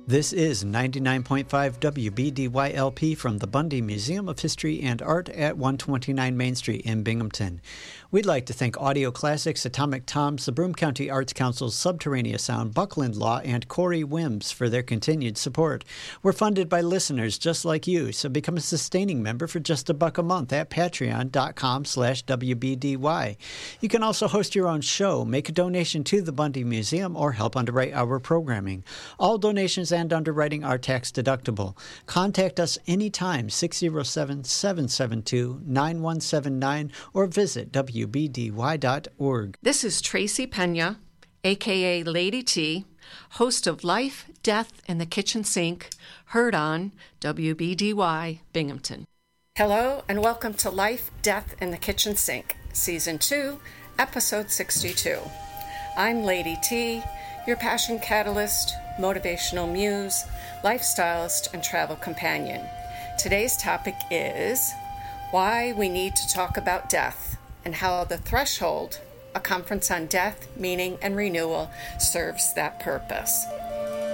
This is 99.5 WBDYLP from the Bundy Museum of History and Art at 129 Main Street in Binghamton. We'd like to thank Audio Classics, Atomic Toms, the Broome County Arts Council, Subterraneous Sound, Buckland Law, and Corey Wims for their continued support. We're funded by listeners just like you, so become a sustaining member for just $1 a month at patreon.com/WBDY. You can also host your own show, make a donation to the Bundy Museum, or help underwrite our programming. All donations and underwriting are tax deductible. Contact us anytime, 607-772-9179, or visit WBDY.org. This is Tracy Pena, a.k.a. Lady T, host of Life, Death, and the Kitchen Sink, heard on WBDY Binghamton. Hello, and welcome to Life, Death, and the Kitchen Sink, Season 2, Episode 62. I'm Lady T, your passion catalyst, motivational muse, lifestylist, and travel companion. Today's topic is why we need to talk about death and how the Threshold, a conference on death, meaning, and renewal, serves that purpose.